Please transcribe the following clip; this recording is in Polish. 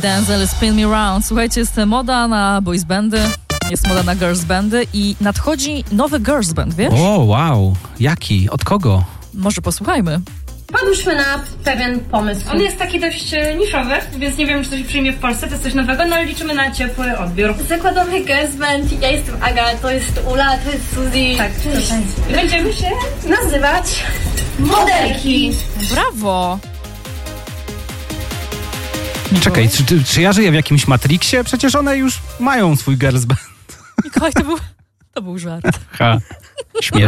Denzel, Spin Me Round. Słuchajcie, jest moda na boys bandy, jest moda na girls bandy i nadchodzi nowy girls band, wiesz? O, wow. Jaki? Od kogo? Może posłuchajmy. Wpadłyśmy na pewien pomysł. On jest taki dość niszowy, więc nie wiem, czy to się przyjmie w Polsce, to jest coś nowego, no ale liczymy na ciepły odbiór. Zakładamy girls band. Ja jestem Aga, to jest Ula, to jest Suzy. Tak, cześć. Będziemy się Nazywać Modelki. Brawo! Czekaj, czy ja żyję w jakimś Matrixie? Przecież one już mają swój girls band. Mikołaj, to był żart. Ha. Śmieszne.